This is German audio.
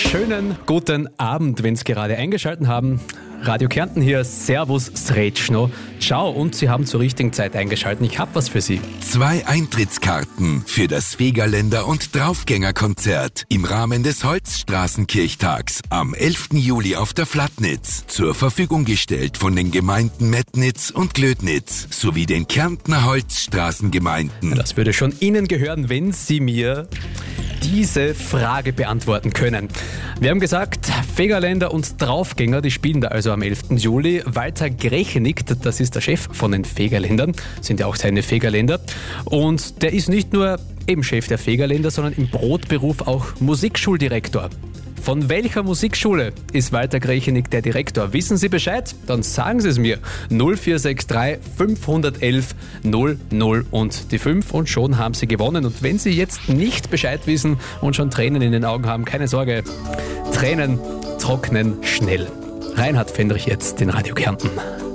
Schönen guten Abend, wenn Sie gerade eingeschaltet haben. Radio Kärnten hier, Servus, Sretschno. Ciao, und Sie haben zur richtigen Zeit eingeschaltet. Ich habe was für Sie. 2 Eintrittskarten für das Fegerländer- und Draufgängerkonzert im Rahmen des Holzstraßenkirchtags am 11. Juli auf der Flatnitz. Zur Verfügung gestellt von den Gemeinden Metnitz und Glödnitz sowie den Kärntner Holzstraßengemeinden. Das würde schon Ihnen gehören, wenn Sie mir diese Frage beantworten können. Wir haben gesagt, Fegerländer und Draufgänger, die spielen da also am 11. Juli. Walter Grechenig, das ist der Chef von den Fegerländern, sind ja auch seine Fegerländer. Und der ist nicht nur eben Chef der Fegerländer, sondern im Brotberuf auch Musikschuldirektor. Von welcher Musikschule ist Walter Grechenig der Direktor? Wissen Sie Bescheid? Dann sagen Sie es mir. 0463 511 00 und die 5 und schon haben Sie gewonnen. Und wenn Sie jetzt nicht Bescheid wissen und schon Tränen in den Augen haben, keine Sorge, Tränen trocknen schnell. Reinhard Fendrich jetzt in Radio Kärnten.